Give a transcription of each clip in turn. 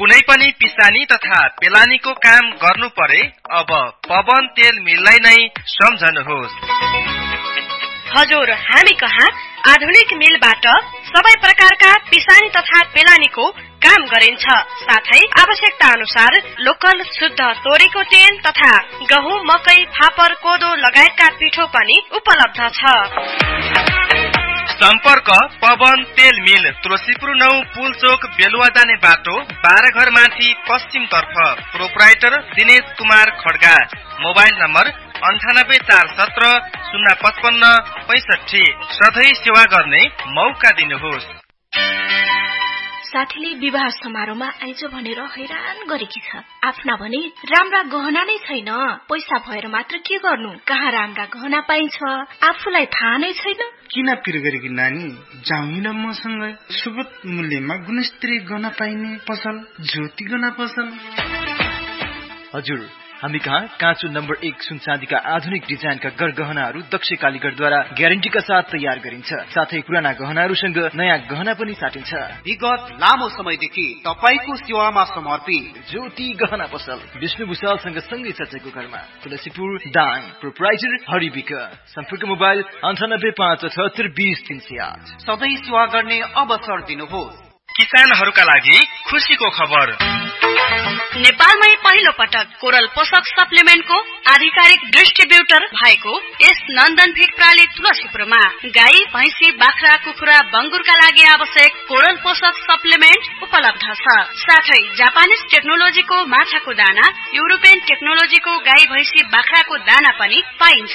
कुनै पनि पिसानी तथा पेलानीको काम गर्नु परे अब पवन तेल मिललाई नै सम्झनुहोस्। हजुर, हामी कहाँ आधुनिक मिलबाट सबै प्रकारका पिसानी तथा पेलानीको काम गरिन्छ। साथै आवश्यकता अनुसार लोकल शुद्ध तोरीको तेल तथा गहुँ, मकै, फापर, कोदो लगायतका पिठो पनि उपलब्ध छ। सम्पर्क पवन तेल मिल, तुलसीपुर 9 पुलचोक, बेलुवा जाने बाटो, 12 घर माथि पश्चिम तर्फ। Proprietor Dinesh Kumar Kharga. Mobile number 984170 055 65। सधैँ सेवा गर्ने मौका दिनुहोस्। साथीले विवाह समारोहमा आइज भनेर हैरान गरेकी छ। आफ्ना भने राम्रा गहना नै छैन। पैसा भएर मात्र के गर्नु? कहाँ राम्रा गहना पाइन्छ आफूलाई थाहा नै छैन। किन पिर गरेकी नानी? जाउँ न मसँग। सुगत मूल्यमा गुणस्तरीय गहना पाइने पसल ज्योति गहना पसल। हजुर, हामी कहाँ काँचो नम्बर 1 सुन चाँदीका आधुनिक डिजाइनका गहनाहरू दक्ष कालीगरद्वारा ग्यारेन्टीका साथ तयार गरिन्छ। साथै पुराना गहनाहरूसँग नयाँ गहना पनि साटिन्छ। विगत लामो समयदेखि तपाईको सेवामा समर्पित ज्योति गहना पसल विष्णु भुषालसँग सँगै चर्चेको घरमा, तुलसीपुर दाङ। प्रोपराइटर हरिविक। सम्पर्क मोबाइल 9857 20 308। सधैँ सेवा गर्ने अवसर दिनुहोस्। किसानहरूका लागि खुशीको खबर। नेपालमै पहिलो पटक कोरल पोषक सप्लिमेन्टको आधिकारिक डिस्ट्रिब्युटर भएको यस नन्दन फिड प्राली तुलसीपुरमा गाई, भैँसी, बाख्रा, कुखुरा, बङ्गुरका लागि आवश्यक कोरल पोषक सप्लिमेन्ट उपलब्ध छ। साथै जापानिज टेक्नोलोजीको माछाको दाना, युरोपियन टेक्नोलोजीको गाई, भैँसी, बाख्राको दाना पनि पाइन्छ।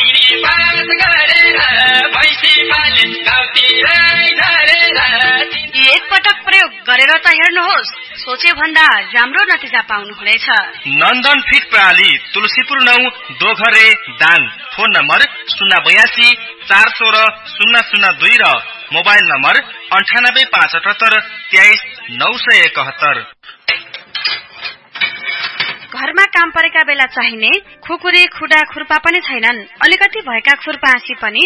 एक पटक प्रयोग गरेर त हेर्नुहोस्, सोचे भन्दा राम्रो नतिजा पाउनुहुनेछ। नन्दन फिड प्रणाली तुलसीपुर 9 दोघरे दाङ। फोन नम्बर 082 416 002 र मोबाइल नम्बर 9875 23 971। घरमा काम परेका बेला चाहिने खुकुरी, खुडा, खुर्पा पनि छैनन्। अलिकति भएका खुर्पासी पनि